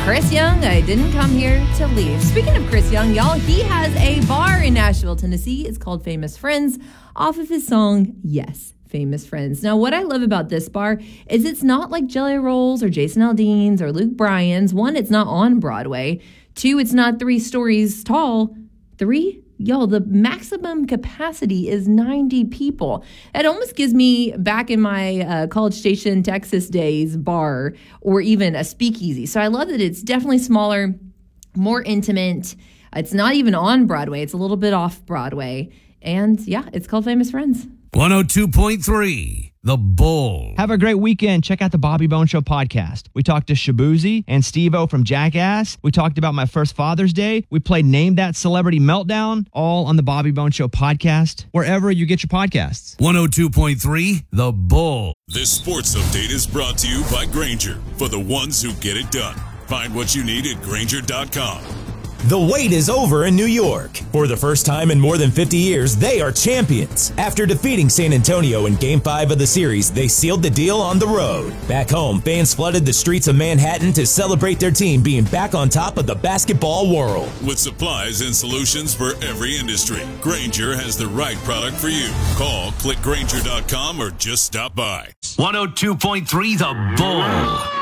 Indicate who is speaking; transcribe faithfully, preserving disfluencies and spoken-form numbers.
Speaker 1: Chris Young, I didn't come here to leave. Speaking of Chris Young, y'all, he has a bar in Nashville, Tennessee. It's called Famous Friends, off of his song, Yes, Famous Friends. Now, what I love about this bar is it's not like Jelly Rolls or Jason Aldean's or Luke Bryan's. One, it's not on Broadway. Two, it's not three stories tall. Three, y'all, the maximum capacity is ninety people. It almost gives me back in my uh, College Station, Texas days bar or even a speakeasy. So I love that it's definitely smaller, more intimate. It's not even on Broadway. It's a little bit off Broadway. And yeah, it's called Famous Friends.
Speaker 2: one oh two point three, The Bull.
Speaker 3: Have a great weekend. Check out the Bobby Bone Show podcast. We talked to Shabuzi and Steve-O from Jackass. We talked about my first Father's Day. We played Name That Celebrity Meltdown, all on the Bobby Bone Show podcast, wherever you get your podcasts.
Speaker 2: one oh two point three, The Bull.
Speaker 4: This sports update is brought to you by Grainger, for the ones who get it done. Find what you need at Grainger dot com.
Speaker 5: The wait is over in New York. For the first time in more than fifty years, they are champions. After defeating San Antonio in Game five of the series, they sealed the deal on the road. Back home, fans flooded the streets of Manhattan to celebrate their team being back on top of the basketball world.
Speaker 4: With supplies and solutions for every industry, Grainger has the right product for you. Call, click Grainger dot com, or just stop by.
Speaker 2: one oh two point three, The Bull.